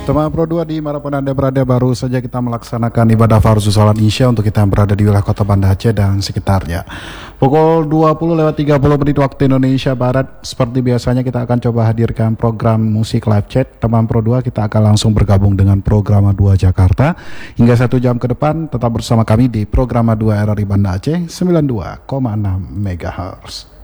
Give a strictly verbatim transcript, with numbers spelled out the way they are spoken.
Teman Pro dua dimanapun Anda berada, baru saja kita melaksanakan ibadah Fardhu Salat Isya untuk kita yang berada di wilayah Kota Banda Aceh dan sekitarnya. Pukul dua puluh lewat tiga puluh menit waktu Indonesia Barat. Seperti biasanya kita akan coba hadirkan program musik live chat. Teman Pro dua, kita akan langsung bergabung dengan Programa dua Jakarta. Hingga satu jam ke depan tetap bersama kami di Programa dua R R I Banda Aceh sembilan puluh dua koma enam megahertz.